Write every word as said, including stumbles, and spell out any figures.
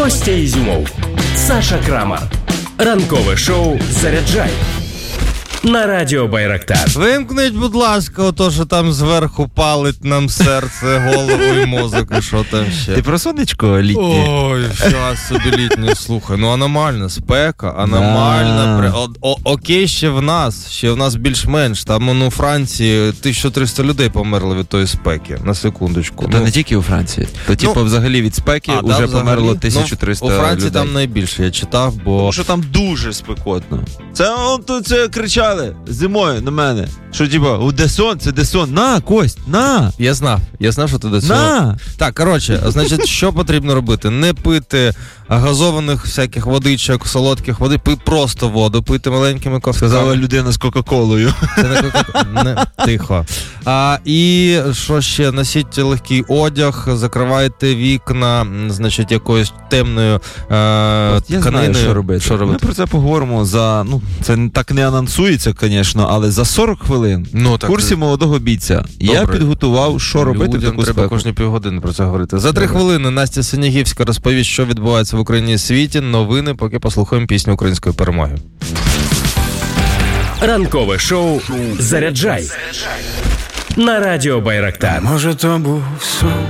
Костя Ізюмов, Саша Крамар. Ранкове шоу «Заряджай» на радіо Байрактар. Вимкніть, будь ласка, ото, що там зверху палить нам серце, голову і мозок, і що там ще. Ти про сонечко літнє? Ой, що собі літнє, слухай. Ну, аномальна спека, аномальна. Да. О, о, окей, ще в нас, ще в нас більш-менш. Там, ну, у Франції тисяча триста людей померли від тої спеки, на секундочку. То ну, не тільки у Франції. То, ну, типу, взагалі від спеки а, вже да, померло взагалі? тисяча триста ну, у Франції людей. там найбільше, я читав, бо... Тому що там дуже спекотно. Це, он, то, це кричали зимою на мене, що типа, де сонце, де сон, на, Кость, на! Я знав, я знав, що ти до цього. На! Так, коротше, значить, що потрібно робити? Не пити газованих всяких водичок, солодких води, пий просто воду, пити маленькими ковтками. Сказала людина з Кока-Колою. Це не кока- не, тихо. А, і що ще? Носіть легкий одяг, закривайте вікна, значить, якоюсь темною е, Я тканиною. знаю, що робити. Що Ми робити? про це поговоримо за, ну, це так не анонсується, звісно, але за сорок хвилин Ну, в так, курсі молодого бійця я Добре. підготував, що робити в людям таку треба спеку. кожні півгодини про це говорити. За три Добре. хвилини Настя Синягівська розповість, що відбувається в Україні і світі. Новини, поки послухаємо пісню української перемоги. Ранкове шоу «Заряджай» на радіо Байрактар. Може, то був сон.